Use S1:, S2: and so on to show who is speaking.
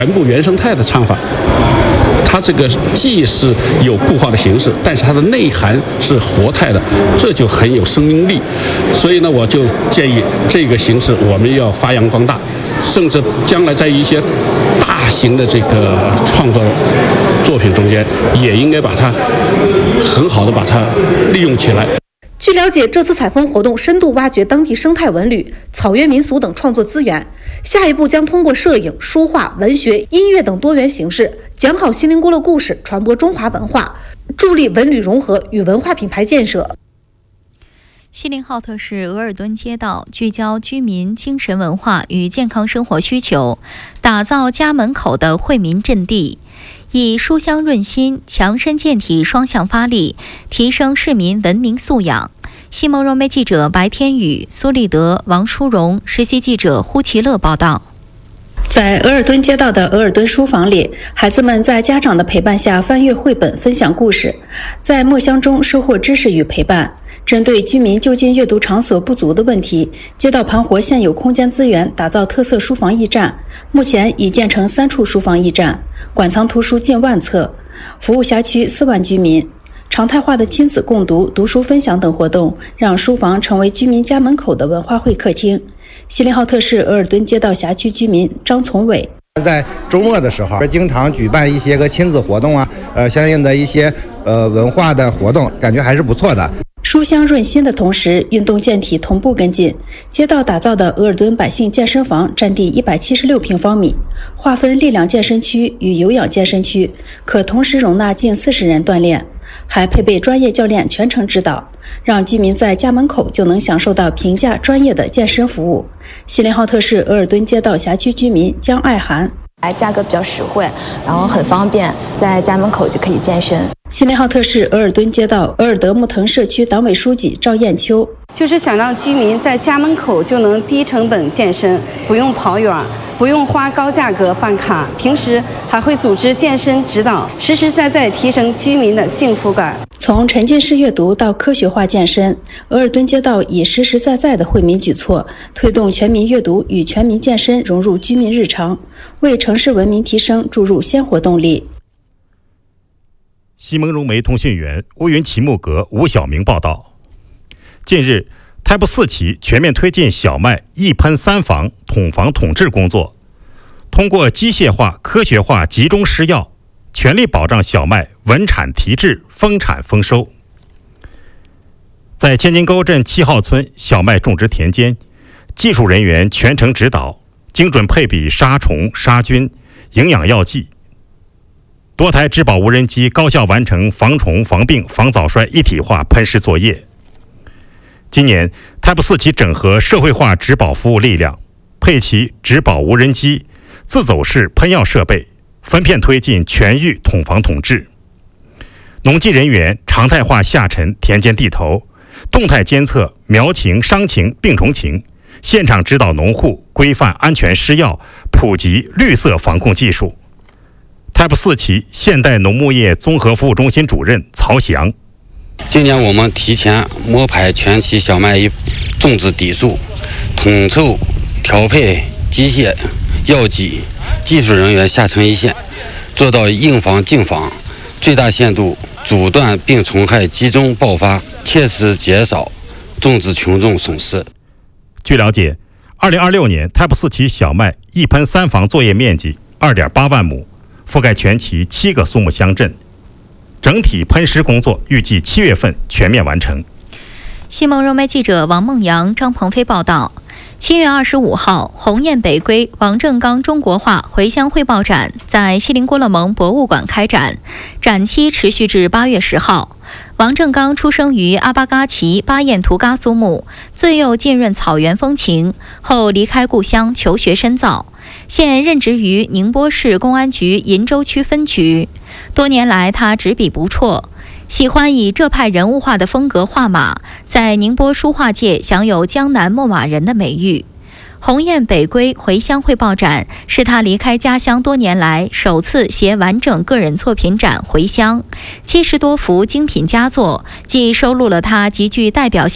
S1: 全部原生态的唱法，它这个既是有固化的形式，但是它的内涵是活态的，这就很有生命力。所以呢，我就建议这个形式我们要发扬光大，甚至将来在一些大型的这个创作作品中间，也应该把它很好的把它利用起来。
S2: 据了解，这次采风活动深度挖掘当地生态文旅、草原民俗等创作资源，下一步将通过摄影、书画、文学、音乐等多元形式，讲好锡林郭勒故事，传播中华文化，助力文旅融合与文化品牌建设。
S3: 锡林浩特市额尔敦街道聚焦居民精神文化与健康生活需求，打造家门口的惠民阵地，以书香润心、强身健体双向发力，提升市民文明素养。西蒙融媒记者白天宇、苏立德、王淑荣，实习记者呼其乐报道。
S4: 在额尔敦街道的额尔敦书房里，孩子们在家长的陪伴下翻阅绘本，分享故事，在墨香中收获知识与陪伴。针对居民就近阅读场所不足的问题，街道盘活现有空间资源，打造特色书房驿站。目前已建成3处书房驿站，馆藏图书近10000册，服务辖区4万居民。常态化的亲子共读、读书分享等活动，让书房成为居民家门口的文化会客厅。锡林浩特市额尔敦街道辖区居民张从伟，
S5: 在周末的时候，经常举办一些个亲子活动啊，相应的一些文化的活动，感觉还是不错的。
S4: 书香润心的同时，运动健体同步跟进。街道打造的额尔敦百姓健身房占地176平方米，划分力量健身区与有氧健身区，可同时容纳近40人锻炼，还配备专业教练全程指导，让居民在家门口就能享受到平价专业的健身服务。锡林浩特市额尔敦街道辖区居民江爱涵，
S6: 价格比较实惠，然后很方便，在家门口就可以健身。
S4: 锡林浩特市额尔敦街道额尔德木腾社区党委书记赵艳秋，
S7: 就是想让居民在家门口就能低成本健身，不用跑远，不用花高价格办卡，平时还会组织健身指导，实实在在提升居民的幸福感。
S4: 从沉浸式阅读到科学化健身，额尔敦街道以实实在在的惠民举措，推动全民阅读与全民健身融入居民日常，为城市文明提升注入鲜活动力。
S8: 西蒙融媒通讯员乌云齐木格、吴晓明报道。近日，TYPE 4期全面推进小麦一喷三防统防统治工作，通过机械化、科学化集中施药，全力保障小麦稳产提质、丰产丰收。在千金沟镇7号村小麦种植田间，技术人员全程指导，精准配比杀虫、杀菌、营养药剂。多台植保无人机高效完成防虫、防病、防早衰一体化喷施作业。今年 TYPE 4期整合社会化植保服务力量，配齐植保无人机、自走式喷药设备，分片推进全域统防统治。农技人员常态化下沉田间地头，动态监测苗情、伤情、病虫情，现场指导农户规范安全施药，普及绿色防控技术。TYPE 4期现代农牧业综合服务中心主任曹翔，
S9: 今年我们提前摸排全期小麦种植底数，统筹调配机械、药剂、技术人员下沉一线，做到应防尽防，最大限度阻断病虫害集中爆发，切实减少种植群众损失。
S8: 据了解，2026年TYPE 4期小麦一喷三防作业面积2.8万亩，覆盖全期7个苏木乡镇，整体喷施工作预计7月份全面完成。
S3: 西蒙融媒记者王梦阳、张鹏飞报道。7月25号，鸿雁北归王正刚中国画回乡汇报展在锡林郭勒盟博物馆开展，展期持续至8月10号。王正刚出生于阿巴嘎旗巴彦图嘎苏木，自幼浸润草原风情，后离开故乡求学深造，现任职于宁波市公安局鄞州区分局。多年来，他执笔不辍，喜欢以浙派人物画的风格画马，在宁波书画界享有江南墨马人的美誉。鸿雁北归回乡汇报展是他离开家乡多年来首次携完整个人作品展回乡，70多幅精品佳作，既收录了他极具代表性